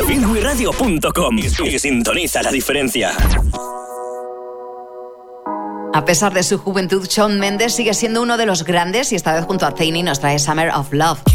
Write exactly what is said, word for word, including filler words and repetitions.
finwi radio punto com y sintoniza la diferencia. A pesar de su juventud, Shawn Mendes sigue siendo uno de los grandes y esta vez junto a Zayn nos trae Summer of Love.